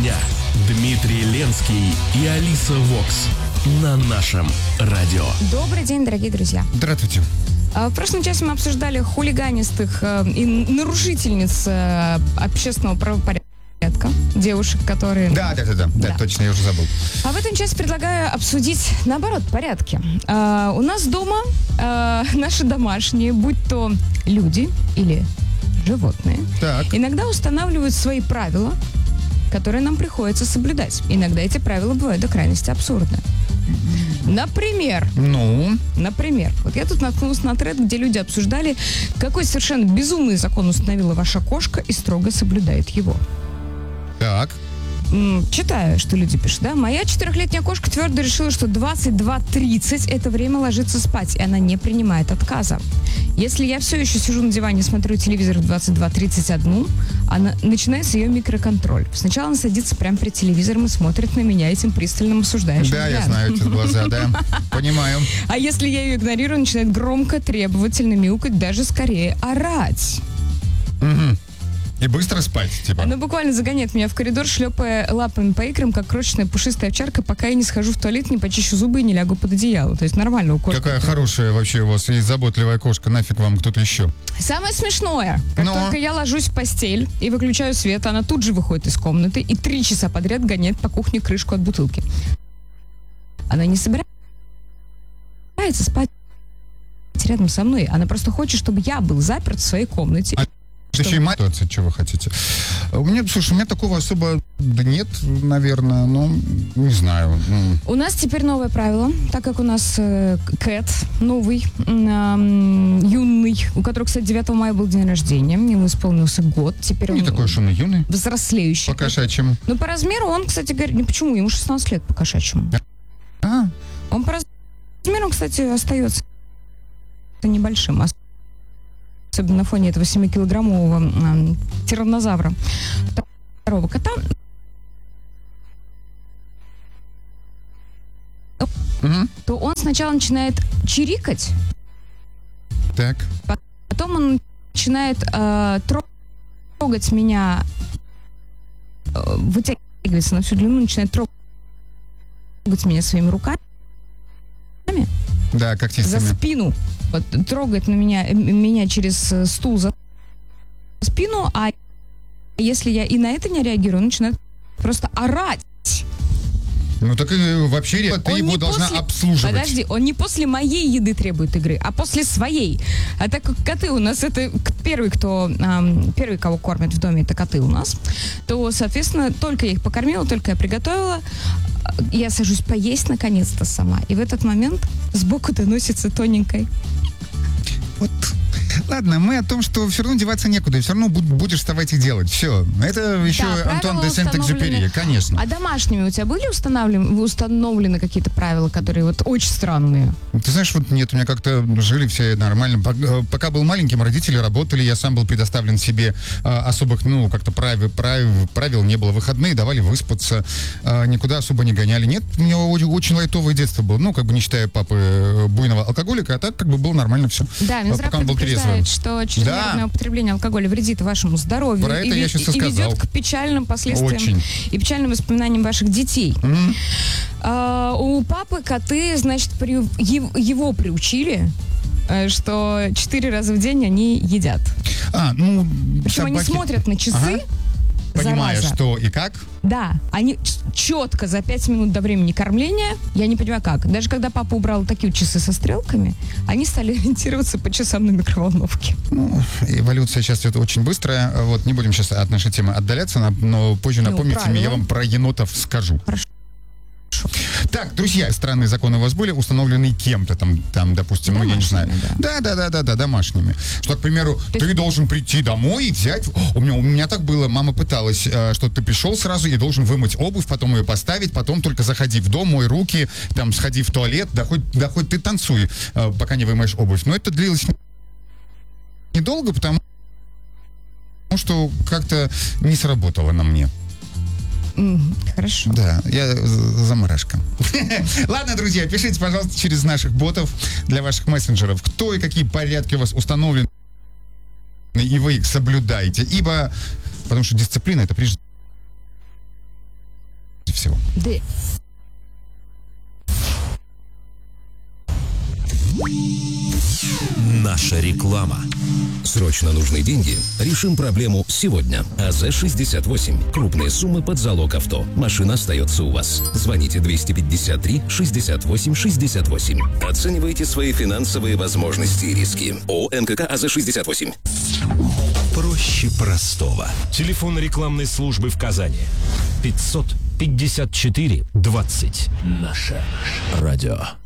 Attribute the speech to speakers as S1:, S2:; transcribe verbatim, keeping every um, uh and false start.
S1: дня. Дмитрий Ленский и Алиса Вокс на нашем радио.
S2: Добрый день, дорогие друзья.
S3: Здравствуйте.
S2: В прошлом часе мы обсуждали хулиганистых и нарушительниц общественного правопорядка. Девушек, которые...
S3: Да, да, да, да, да, точно, я уже забыл.
S2: А в этом часе предлагаю обсудить, наоборот, порядки. А, у нас дома а, наши домашние, будь то люди или животные,
S3: так.
S2: иногда устанавливают свои правила, которые нам приходится соблюдать. Иногда эти правила бывают до крайности абсурдны. Например,
S3: ну,
S2: например, вот я тут наткнулась на тред, где люди обсуждали, какой совершенно безумный закон установила ваша кошка и строго соблюдает его.
S3: Так.
S2: Читаю, что люди пишут, да. Моя четырехлетняя кошка твердо решила, что двадцать два тридцать это время ложиться спать, и она не принимает отказа. Если я все еще сижу на диване и смотрю телевизор в двадцать два тридцать один, она, начинается ее микроконтроль. Сначала она садится прямо перед телевизором и смотрит на меня этим пристальным осуждающим
S3: Да,
S2: взглядом.
S3: я знаю эти глаза, да. Понимаю.
S2: А если я ее игнорирую, начинает громко, требовательно мяукать, даже скорее орать.
S3: Угу. И быстро спать, типа.
S2: Она буквально загоняет меня в коридор, шлепая лапами по икрам, как крошечная пушистая овчарка, пока я не схожу в туалет, не почищу зубы и не лягу под одеяло. То есть нормально у кошки.
S3: Какая хорошая вообще у вас и заботливая кошка. Нафиг вам кто-то еще.
S2: Самое смешное, как
S3: Но...
S2: только я ложусь в постель и выключаю свет, она тут же выходит из комнаты и три часа подряд гоняет по кухне крышку от бутылки. Она не собирается спать рядом со мной. Она просто хочет, чтобы я был заперт в своей комнате.
S3: А... Еще и мать, что вы хотите. У меня, слушай, у меня такого особо да нет, наверное, но не знаю.
S2: У нас теперь новое правило, так как у нас э, Кэт новый, э, юный, у которого, кстати, девятого мая был день рождения, ему исполнился год. Теперь
S3: не
S2: он
S3: такой уж он и юный.
S2: Взрослеющий.
S3: По кошачьему.
S2: Ну, по размеру он, кстати говоря, не почему, ему шестнадцать лет по кошачьему.
S3: А?
S2: Он по размеру, кстати, остается небольшим, особенно на фоне этого семикилограммового э, тираннозавра. Второго кота.
S3: Угу.
S2: То он сначала начинает чирикать.
S3: Так.
S2: Потом он начинает э, трогать меня, э, вытягивается на всю длину, начинает трогать меня своими руками.
S3: Да, как
S2: за спину. Вот, трогает на меня, меня через стул за спину, а если я и на это не реагирую, он начинает просто орать.
S3: Ну так и вообще ты его должна
S2: после...
S3: обслуживать.
S2: Подожди, он не после моей еды требует игры, а после своей. А так как коты у нас, это первый, кто, эм, первый, кого кормят в доме, это коты у нас, то, соответственно, только я их покормила, только я приготовила, я сажусь поесть наконец-то сама. И в этот момент сбоку доносится тоненькой.
S3: Вот. Ладно, мы о том, что все равно деваться некуда, и все равно будешь вставать и делать. Все. Это еще
S2: да,
S3: Антуан де Сент-Экзюпери, конечно.
S2: А домашними у тебя были установлены, установлены какие-то правила, которые вот очень странные?
S3: Ты знаешь, вот нет, у меня как-то жили все нормально. Пока был маленьким, родители работали, я сам был предоставлен себе а, особых, ну, как-то правил, правил, правил не было. Выходные давали выспаться, а, никуда особо не гоняли. Нет, у меня очень, очень лайтовое детство было, ну, как бы не считая папы буйного алкоголика, а так как бы было нормально все.
S2: Да, Минздрав предупреждает, что чрезмерное да. употребление алкоголя вредит вашему здоровью.
S3: Про это
S2: и,
S3: я сейчас и,
S2: и ведет к печальным последствиям
S3: очень.
S2: И печальным воспоминаниям ваших детей.
S3: Mm-hmm.
S2: А, у папы коты, значит, при, его приучили, что четыре раза в день они едят.
S3: А, ну,
S2: Причем
S3: собаки...
S2: они смотрят на часы,
S3: ага. Понимая,
S2: зараза.
S3: что и как.
S2: Да, они четко за пять минут до времени кормления, я не понимаю как, даже когда папа убрал такие часы со стрелками, они стали ориентироваться по часам на микроволновке.
S3: Ну, эволюция сейчас идет очень быстрая, вот, не будем сейчас от нашей темы отдаляться, но позже ну, напомните правильно. мне, я вам про енотов скажу.
S2: Хорошо.
S3: Так, друзья, странные законы у вас были установлены кем-то там, там допустим, домашними, ну, я не знаю. Да. да, да, да, да, да, домашними. Что, к примеру, ты, ты должен прийти домой и взять... У меня, у меня так было, мама пыталась, что ты пришел сразу и должен вымыть обувь, потом ее поставить, потом только заходи в дом, мой руки, там, сходи в туалет, да хоть, да хоть ты танцуй, пока не вымоешь обувь. Но это длилось недолго, потому что как-то не сработало на мне.
S2: Mm, хорошо.
S3: Да, я заморашка. Ладно, друзья, пишите, пожалуйста, через наших ботов для ваших мессенджеров, кто и какие порядки у вас установлены, и вы их соблюдаете. Ибо, потому что дисциплина — это прежде
S2: Д.
S1: Наша реклама.
S4: Срочно нужны деньги? Решим проблему сегодня. АЗ шестьдесят восемь. Крупные суммы под залог авто. Машина остается у вас. Звоните двести пятьдесят три шестьдесят восемь шестьдесят восемь. Оценивайте свои финансовые возможности и риски. ООО НКК АЗ шестьдесят восемь.
S1: Проще простого. Телефон рекламной службы в Казани. пятьсот пятьдесят четыре двадцать. Наше радио.